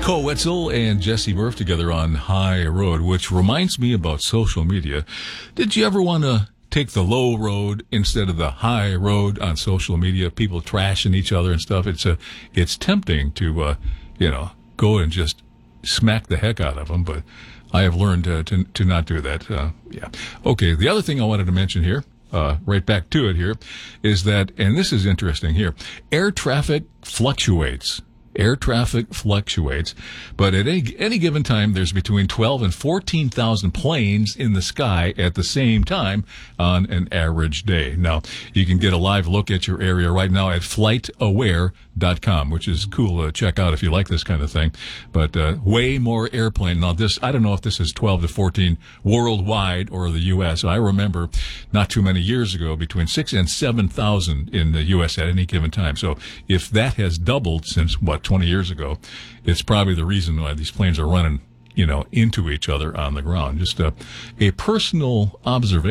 Cole Wetzel and Jesse Murph together on High Road, which reminds me about social media. Did you ever want to take the low road instead of the high road on social media? People trashing each other and stuff. It's tempting to, go and just smack the heck out of them, but I have learned to not do that. Yeah. Okay. The other thing I wanted to mention here, right back to it here, is that, and this is interesting here, air traffic fluctuates. Air traffic fluctuates, but at any given time, there's between 12 and 14,000 planes in the sky at the same time on an average day. Now, you can get a live look at your area right now at flightaware.com, which is cool to check out if you like this kind of thing. But way more airplane. Now, I don't know if this is 12 to 14 worldwide or the U.S. I remember not too many years ago, between 6,000 and 7,000 in the U.S. at any given time. So if that has doubled since, 20 years ago, it's probably the reason why these planes are running, into each other on the ground. Just a personal observation.